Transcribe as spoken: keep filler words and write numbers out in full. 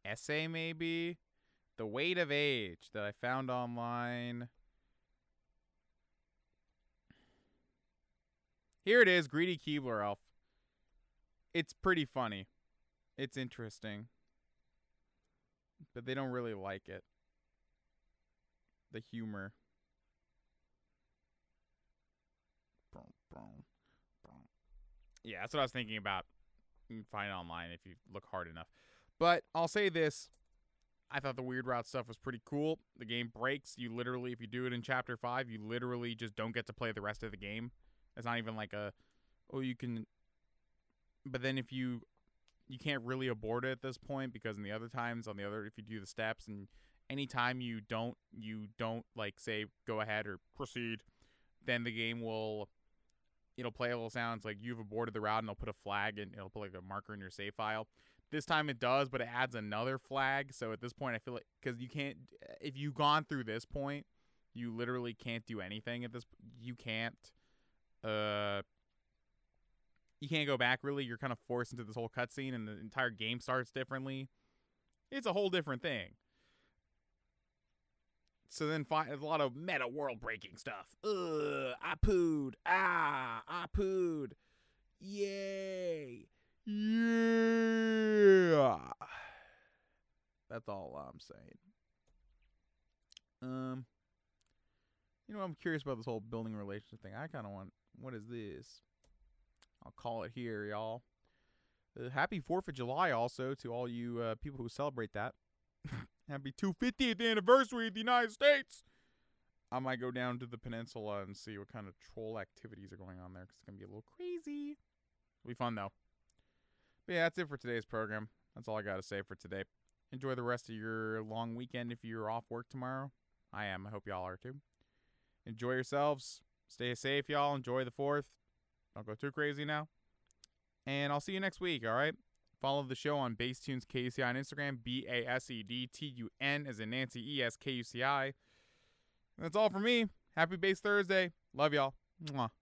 essay, maybe? The Weight of Age that I found online. Here it is, Greedy Keebler Elf. It's pretty funny. It's interesting. But they don't really like it. The humor. Yeah, that's what I was thinking about. You can find it online if you look hard enough. But I'll say this. I thought the Weird Route stuff was pretty cool. The game breaks. You literally, if you do it in Chapter five, you literally just don't get to play the rest of the game. It's not even like a, oh, you can... But then if you... You can't really abort it at this point, because in the other times, on the other, if you do the steps, and anytime you don't, you don't, like, say, go ahead or proceed, then the game will... It'll play a little sounds like you've aborted the route, and it'll put a flag, and it'll put like a marker in your save file. This time it does, but it adds another flag. So at this point, I feel like, because you can't, if you've gone through this point, you literally can't do anything at this. You can't, uh, you can't go back. Really, you're kind of forced into this whole cutscene, and the entire game starts differently. It's a whole different thing. So then fi- a lot of meta world breaking stuff. Ugh, I pooed. Ah, I pooed. Yay. Yeah. That's all I'm saying. Um, you know, I'm curious about this whole building relationship thing. I kind of want, what is this? I'll call it here, y'all. Uh, happy fourth of July also to all you uh, people who celebrate that. Happy two hundred fiftieth anniversary of the United States. I might go down to the peninsula and see what kind of troll activities are going on there, because it's going to be a little crazy. It'll be fun, though. But yeah, that's it for today's program. That's all I got to say for today. Enjoy the rest of your long weekend if you're off work tomorrow. I am. I hope y'all are, too. Enjoy yourselves. Stay safe, y'all. Enjoy the fourth. Don't go too crazy now. And I'll see you next week, all right? Follow the show on Basetunes K U C I on Instagram, B A S E D T U N as in Nancy, E S K U C I. And that's all for me. Happy Base Thursday. Love y'all. Mwah.